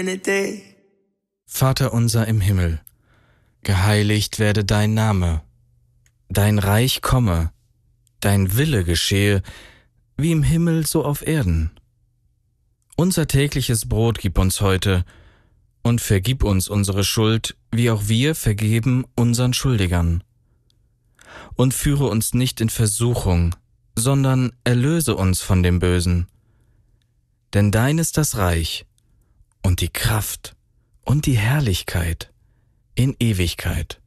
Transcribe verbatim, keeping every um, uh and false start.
in a day. Vater unser im Himmel, geheiligt werde dein Name, dein Reich komme, dein Wille geschehe, wie im Himmel so auf Erden. Unser tägliches Brot gib uns heute und vergib uns unsere Schuld, wie auch wir vergeben unseren Schuldigern. Und führe uns nicht in Versuchung, sondern erlöse uns von dem Bösen. Denn dein ist das Reich und die Kraft und die Herrlichkeit in Ewigkeit.